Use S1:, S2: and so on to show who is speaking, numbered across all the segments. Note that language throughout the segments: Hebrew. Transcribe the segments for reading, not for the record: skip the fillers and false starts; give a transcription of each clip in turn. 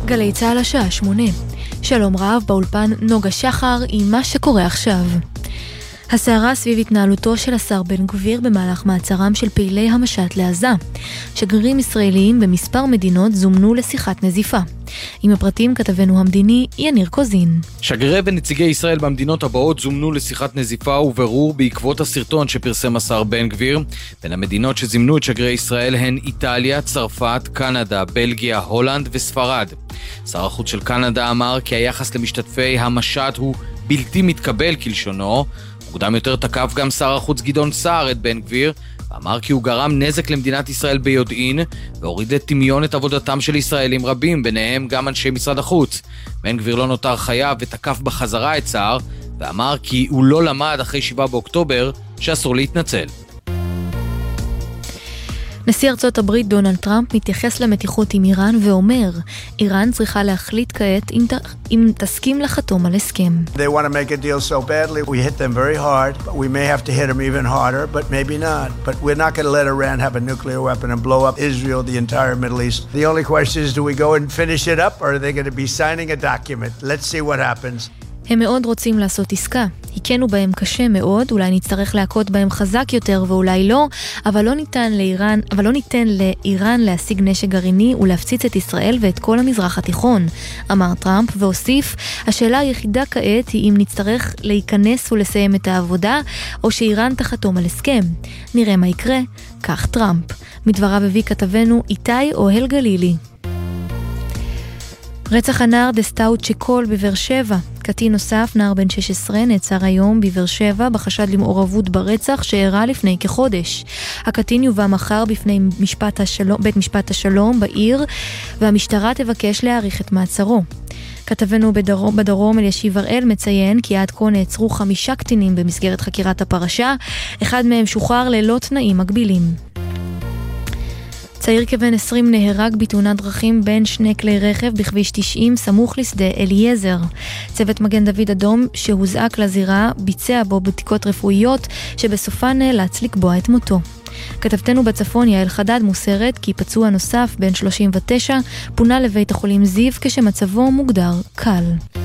S1: גלי צהל השעה 8. שלום רב, באולפן נוגה שחר עם מה שקורה עכשיו. הסערה סביב התנהלותו של השר בן גביר במהלך מעצרם של פעילי המשט לעזה. שגרירים ישראליים במספר מדינות זומנו לשיחת נזיפה. עם הפרטים כתבנו המדיני יניר קוזין.
S2: שגרירי ונציגי ישראל במדינות הבאות זומנו לשיחת נזיפה וברור בעקבות הסרטון שפרסם השר בן גביר. בין המדינות שזימנו את שגרירי ישראל הן איטליה, צרפת, קנדה, בלגיה, הולנד וספרד. שר החוץ של קנדה אמר כי היחס למשתתפי המשט הוא בלתי מתקבל כלשונו. מוקדם יותר תקף גם שר החוץ גדעון סער את בן גביר, ואמר כי הוא גרם נזק למדינת ישראל ביודעין, והוריד לטמיון את עבודתם של ישראלים רבים, ביניהם גם אנשי משרד החוץ. בן גביר לא נותר חייב ותקף בחזרה את סער, ואמר כי הוא לא למד אחרי 7 באוקטובר שאסור להתנצל.
S1: נשיא ארצות הברית דונלד טראמפ מתייחס למתיחות עם איראן ואומר, איראן צריכה להחליט כעת אם תסכים לחתום על הסכם.
S3: They want to make a deal so badly. We hit them very hard, but we may have to hit them even harder, but maybe not. But we're not going to let Iran have a nuclear weapon and blow up Israel, the entire Middle East. The only question is, do we go and finish it up, or are they going to be signing a document? Let's see what happens.
S1: הם מאוד רוצים לעשות עסקה. היכנו בהם קשה מאוד, אולי נצטרך להכות בהם חזק יותר ואולי לא, אבל לא ניתן לאיראן להשיג נשק גרעיני ולהפציץ את ישראל ואת כל המזרח התיכון, אמר טראמפ והוסיף, השאלה היחידה כעת היא אם נצטרך להיכנס ולסיים את העבודה, או שאיראן תחתום על הסכם. נראה מה יקרה, כך טראמפ. מדבריו הביא כתבנו איתי אוהל גלילי. רצח הנער דסטאו צ'קול בבאר שבע. קטין נוסף, נער בן 16, נעצר היום בבאר שבע בחשד למעורבות ברצח שאירע לפני כחודש. הקטין יובא מחר בפני בית משפט השלום בעיר, והמשטרה תבקש להאריך את מעצרו. כתבנו בדרום אלישיב הראל מציין כי עד כה נעצרו 5 קטינים במסגרת חקירת הפרשה, אחד מהם שוחרר ללא תנאים מגבילים. צעיר כבן 20 נהרג בתאונת דרכים בין 2 כלי רכב בכביש 90 סמוך לשדה אליעזר. צוות מגן דוד אדום שהוזעק לזירה ביצע בו בדיקות רפואיות שבסופן נאלץ לקבוע את מותו. כתבתנו בצפון יעל חדד מוסרת כי פצוע נוסף בן 39 פונה לבית החולים זיו כשמצבו מוגדר קל.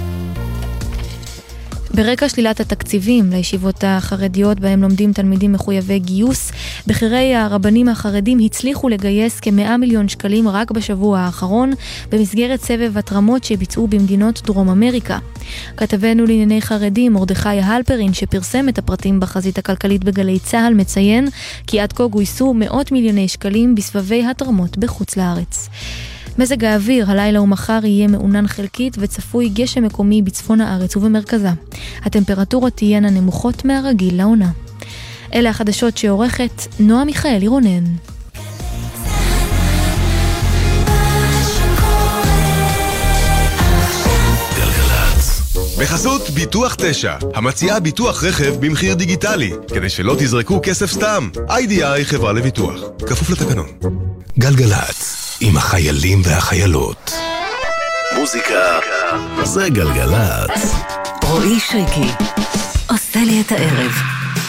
S1: ברקע שלילת התקציבים לישיבות החרדיות בהם לומדים תלמידים מחויבי גיוס, בחירי הרבנים החרדים הצליחו לגייס כ100 מיליון שקלים רק בשבוע האחרון, במסגרת סבב התרמות שביצעו במדינות דרום אמריקה. כתבנו לענייני חרדים מרדכי הלפרין שפרסם את הפרטים בחזית הכלכלית בגלי צהל מציין כי עד כה גויסו 100 מיליוני שקלים בסבבי התרמות בחוץ לארץ. מזג האוויר, הלילה ומחר יהיה מעונן חלקית וצפוי גשם מקומי בצפון הארץ ובמרכזה. הטמפרטורות תהיינה נמוכות מהרגיל לעונה. אלה החדשות שעורכת נועה מיכאל רונן.
S4: בחסות ביטוח 9, המציעה ביטוח רכב במחיר דיגיטלי, כדי שלא תזרקו כסף סתם. IDI חברה לביטוח, כפוף לתקנון. גלגלץ, עם החיילים והחיילות. מוזיקה זה גלגלץ.
S5: רועי שריקי עושה לי את הערב.